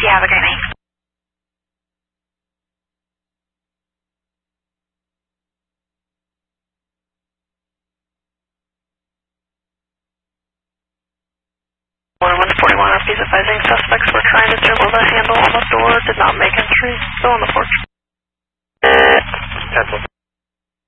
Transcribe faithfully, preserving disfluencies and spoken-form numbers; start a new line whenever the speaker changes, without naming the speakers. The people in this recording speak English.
you. Have a great night. one forty-one, R P's advising suspects were trying to juggle the handle on the door, did not make entry, still on the porch.